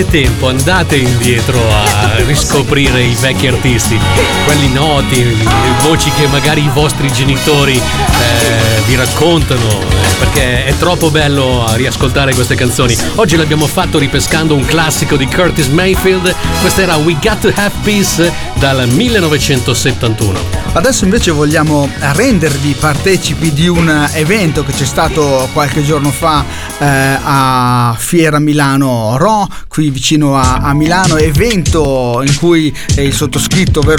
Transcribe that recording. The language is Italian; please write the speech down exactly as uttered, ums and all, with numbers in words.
tempo, andate indietro a riscoprire i vecchi artisti, quelli noti, voci che magari i vostri genitori eh, vi raccontano, eh, perché è troppo bello a riascoltare queste canzoni. Oggi l'abbiamo fatto ripescando un classico di Curtis Mayfield. Questa era We Got to Have Peace dal millenovecentosettantuno. Adesso invece vogliamo rendervi partecipi di un evento che c'è stato qualche giorno fa eh, a Fiera Milano Ro, qui vicino a, a Milano, evento in cui il sottoscritto, ovvero